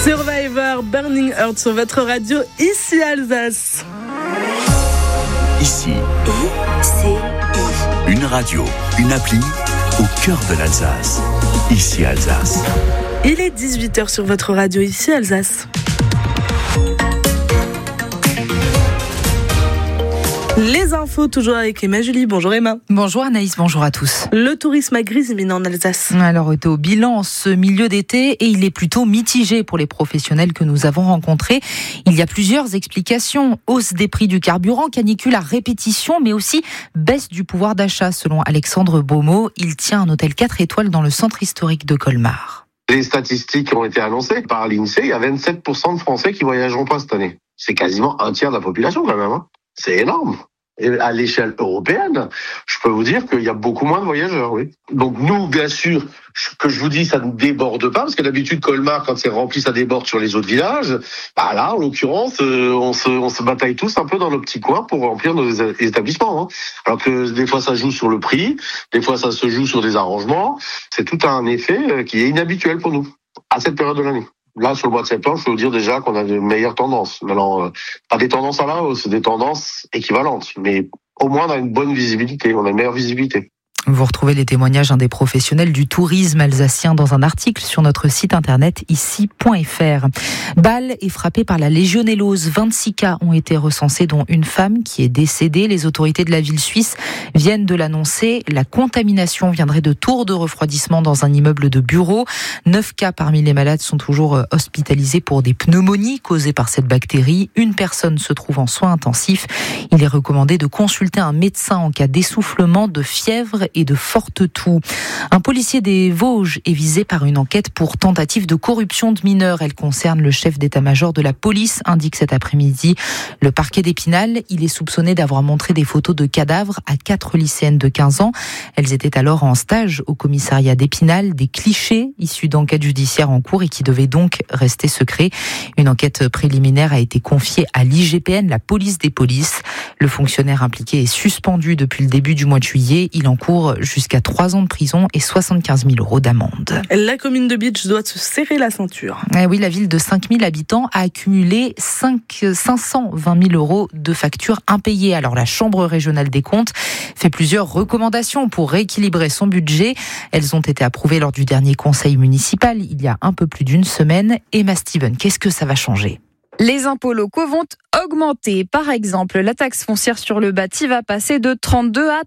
Survivor, Burning Heart sur votre radio, ici Alsace. Ici, une radio, une appli au cœur de l'Alsace. Ici Alsace. Il est 18h sur votre radio, ici Alsace. Les infos, toujours avec Emma Julie. Bonjour Emma. Bonjour Anaïs, bonjour à tous. Le tourisme à Grisi-Mine en Alsace. Alors, était au bilan ce milieu d'été et il est plutôt mitigé pour les professionnels que nous avons rencontrés. Il y a plusieurs explications. Hausse des prix du carburant, canicule à répétition, mais aussi baisse du pouvoir d'achat selon Alexandre Beaumont. Il tient un hôtel 4 étoiles dans le centre historique de Colmar. Les statistiques ont été annoncées par l'INSEE. Il y a 27% de Français qui voyageront pas cette année. C'est quasiment un tiers de la population quand même, hein. C'est énorme. Et à l'échelle européenne, je peux vous dire qu'il y a beaucoup moins de voyageurs, oui. Donc nous, bien sûr, que je vous dis, ça ne déborde pas, parce que d'habitude, Colmar, quand c'est rempli, ça déborde sur les autres villages. Bah là, en l'occurrence, on se bataille tous un peu dans nos petits coins pour remplir nos établissements, hein. Alors que des fois, ça joue sur le prix, des fois, ça se joue sur des arrangements. C'est tout un effet qui est inhabituel pour nous, à cette période de l'année. Là, sur le mois de septembre, je peux vous dire déjà qu'on a de meilleures tendances. Maintenant, pas des tendances à la hausse, des tendances équivalentes. Mais au moins, on a une bonne visibilité, on a une meilleure visibilité. Vous retrouvez les témoignages des professionnels du tourisme alsacien dans un article sur notre site internet ici.fr. Bâle est frappé par la légionellose. 26 cas ont été recensés, dont une femme qui est décédée. Les autorités de la ville suisse viennent de l'annoncer. La contamination viendrait de tours de refroidissement dans un immeuble de bureaux. 9 cas parmi les malades sont toujours hospitalisés pour des pneumonies causées par cette bactérie. Une personne se trouve en soins intensifs. Il est recommandé de consulter un médecin en cas d'essoufflement, de fièvre et de fortes toux. Un policier des Vosges est visé par une enquête pour tentative de corruption de mineurs. Elle concerne le chef d'état-major de la police, indique cet après-midi le parquet d'Épinal. Il est soupçonné d'avoir montré des photos de cadavres à 4 lycéennes de 15 ans. Elles étaient alors en stage au commissariat d'Épinal. Des clichés issus d'enquêtes judiciaires en cours et qui devaient donc rester secrets. Une enquête préliminaire a été confiée à l'IGPN, la police des polices. Le fonctionnaire impliqué est suspendu depuis le début du mois de juillet. Il encourt jusqu'à 3 ans de prison et 75 000 € d'amende. La commune de Bitche doit se serrer la ceinture. Oui, la ville de 5 000 habitants a accumulé 520 000 € de factures impayées. Alors la Chambre régionale des comptes fait plusieurs recommandations pour rééquilibrer son budget. Elles ont été approuvées lors du dernier conseil municipal il y a un peu plus d'une semaine. Emma Steven, qu'est-ce que ça va changer ? Les impôts locaux vont augmenter. Par exemple, la taxe foncière sur le bâti va passer de 32 à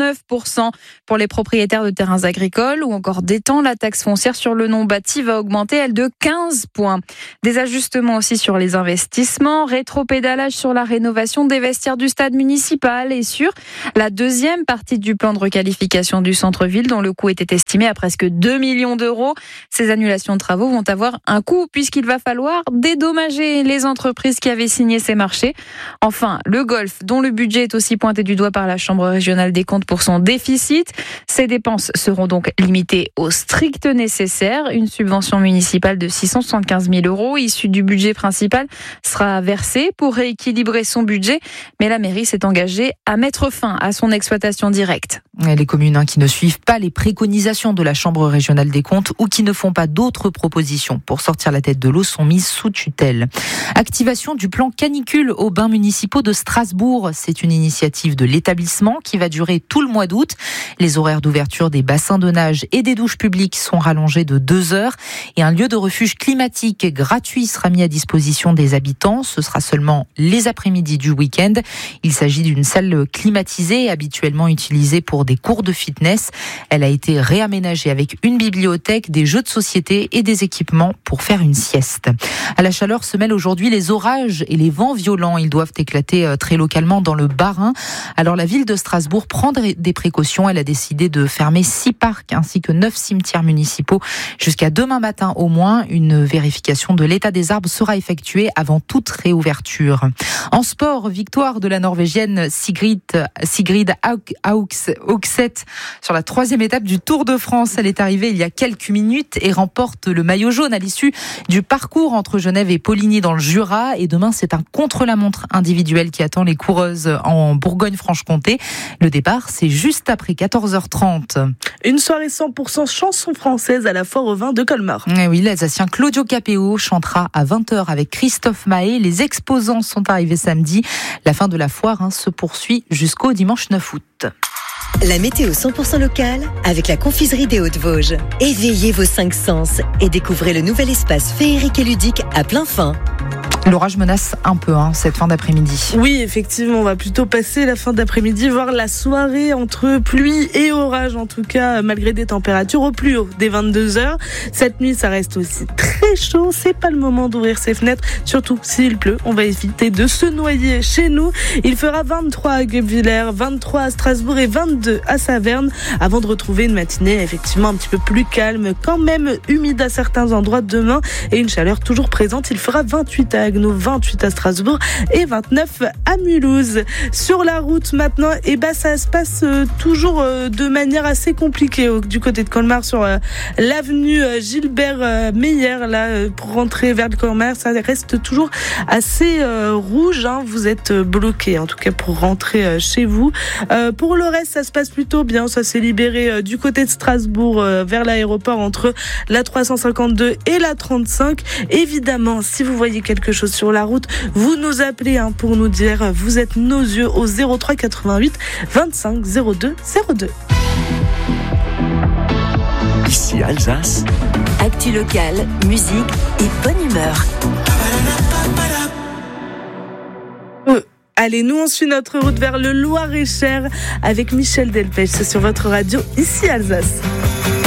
39% pour les propriétaires de terrains agricoles ou encore d'étangs. La taxe foncière sur le non-bâti va augmenter, elle, de 15 points. Des ajustements aussi sur les investissements, rétropédalage sur la rénovation des vestiaires du stade municipal et sur la deuxième partie du plan de requalification du centre-ville dont le coût était estimé à presque 2 millions d'euros. Ces annulations de travaux vont avoir un coût puisqu'il va falloir dédommager les entreprises qui avaient signé ces marchés. Enfin, le golf, dont le budget est aussi pointé du doigt par la Chambre régionale des comptes pour son déficit. Ces dépenses seront donc limitées au strict nécessaire. Une subvention municipale de 675 000 € issue du budget principal sera versée pour rééquilibrer son budget. Mais la mairie s'est engagée à mettre fin à son exploitation directe. Les communes qui ne suivent pas les préconisations de la Chambre régionale des comptes ou qui ne font pas d'autres propositions pour sortir la tête de l'eau sont mises sous tutelle. Activation du plan canicule aux bains municipaux de Strasbourg. C'est une initiative de l'établissement qui va durer tout le mois d'août. Les horaires d'ouverture des bassins de nage et des douches publiques sont rallongés de 2 heures et un lieu de refuge climatique gratuit sera mis à disposition des habitants. Ce sera seulement les après-midi du week-end. Il s'agit d'une salle climatisée habituellement utilisée pour des cours de fitness. Elle a été réaménagée avec une bibliothèque, des jeux de société et des équipements pour faire une sieste. À la chaleur se mêlent aujourd'hui les orages et les vents violents. Ils doivent éclater très localement dans le Bas-Rhin. Alors la ville de Strasbourg prend des précautions. Elle a décidé de fermer 6 parcs ainsi que 9 cimetières municipaux jusqu'à demain matin au moins. Une vérification de l'état des arbres sera effectuée avant toute réouverture. En sport, victoire de la Norvégienne Sigrid Hauks Auxette sur la 3e étape du Tour de France. Elle est arrivée il y a quelques minutes et remporte le maillot jaune à l'issue du parcours entre Genève et Poligny dans le Jura. Et demain, c'est un contre-la-montre individuel qui attend les coureuses en Bourgogne-Franche-Comté. Le départ, c'est juste après 14h30. Une soirée 100% chanson française à la Foire au Vin de Colmar. Et oui, l'Alsacien Claudio Capéo chantera à 20h avec Christophe Mahé. Les exposants sont arrivés samedi. La fin de la foire se poursuit jusqu'au dimanche 9 août. La météo 100% locale avec la confiserie des Hauts-de-Vosges. Éveillez vos 5 sens et découvrez le nouvel espace féerique et ludique à plein fin. L'orage menace un peu cette fin d'après-midi. Oui, effectivement, on va plutôt passer la fin d'après-midi, voire la soirée entre pluie et orage, en tout cas, malgré des températures au plus haut, dès 22h. Cette nuit, ça reste aussi très chaud. C'est pas le moment d'ouvrir ses fenêtres, surtout s'il pleut. On va éviter de se noyer chez nous. Il fera 23 à Guebwiller, 23 à Strasbourg et 22 à Saverne, avant de retrouver une matinée effectivement un petit peu plus calme, quand même humide à certains endroits demain, et une chaleur toujours présente. Il fera 28 à Agno, 28 à Strasbourg et 29 à Mulhouse. Sur la route maintenant, ça se passe toujours de manière assez compliquée du côté de Colmar sur l'avenue Gilbert Meyer là pour rentrer vers le Colmar. Ça reste toujours assez rouge. Vous êtes bloqué en tout cas pour rentrer chez vous. Pour le reste, ça se passe plutôt bien. Ça s'est libéré du côté de Strasbourg vers l'aéroport entre la 352 et la 35. Évidemment, si vous voyez quelque chose sur la route, vous nous appelez pour nous dire vous êtes nos yeux au 03 88 25 02 02. Ici Alsace. Actu locale, musique et bonne humeur. Allez, nous on suit notre route vers le Loir-et-Cher avec Michel Delpech. C'est sur votre radio, ici Alsace.